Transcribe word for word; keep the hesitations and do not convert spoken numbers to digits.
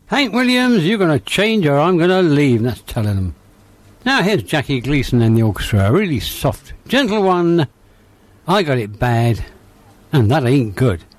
Hank Williams, you're going to change or I'm going to leave. That's telling them. Now here's Jackie Gleason and the orchestra. A really soft, gentle one. I got it bad, and that ain't good.